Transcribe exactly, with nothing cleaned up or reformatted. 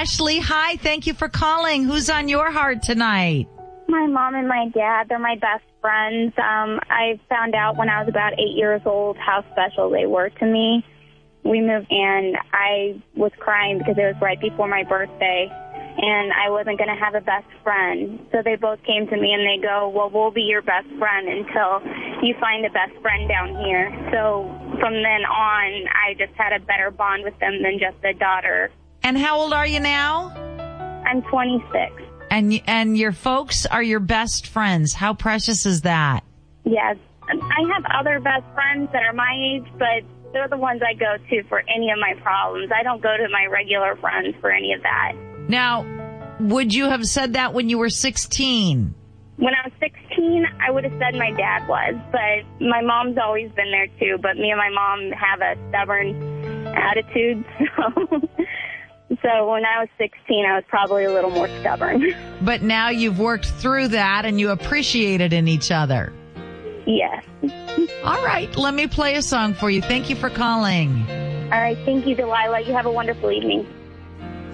Ashley, hi. Thank you for calling. Who's on your heart tonight? My mom and my dad, they're my best friends. Um, I found out when I was about eight years old how special they were to me. We moved and I was crying because it was right before my birthday and I wasn't going to have a best friend. So they both came to me and they go, well, we'll be your best friend until you find a best friend down here. So from then on, I just had a better bond with them than just a daughter. And how old are you now? I'm twenty-six. And and your folks are your best friends. How precious is that? Yes. I have other best friends that are my age, but they're the ones I go to for any of my problems. I don't go to my regular friends for any of that. Now, would you have said that when you were sixteen? When I was sixteen, I would have said my dad was, but my mom's always been there too, but me and my mom have a stubborn attitude, so... So when I was sixteen, I was probably a little more stubborn. But now you've worked through that and you appreciate it in each other. Yes. All right. Let me play a song for you. Thank you for calling. All right. Thank you, Delilah. You have a wonderful evening.